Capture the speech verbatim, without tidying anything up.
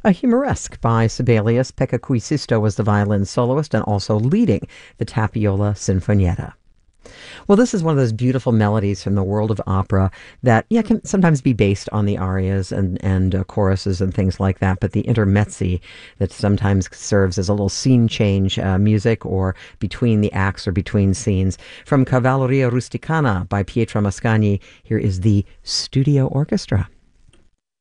A Humoresque by Sibelius. Pekka Kuisisto was the violin soloist and also leading the Tapiola Sinfonietta. Well, this is one of those beautiful melodies from the world of opera that, yeah, can sometimes be based on the arias and, and uh, choruses and things like that, but the intermezzi that sometimes serves as a little scene change uh, music or between the acts or between scenes. From Cavalleria Rusticana by Pietro Mascagni, here is the Studio Orchestra.